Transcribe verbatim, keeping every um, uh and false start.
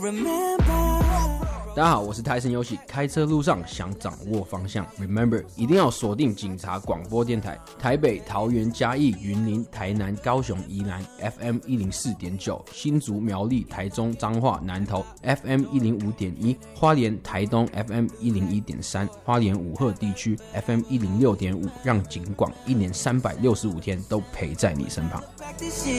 大家好，我是泰森游喜，开车路上想掌握方向 Remember 一定要锁定警察广播电台，台北、桃园、嘉义、云林、台南、高雄、宜兰 F M 一零四点九， 新竹、苗栗、台中、彰化、南投 F M 一零五点一， 花莲、台东 F M 一零一点三， 花莲武鹤地区 F M 一零六点五， 让警广一年三百六十五天都陪在你身旁。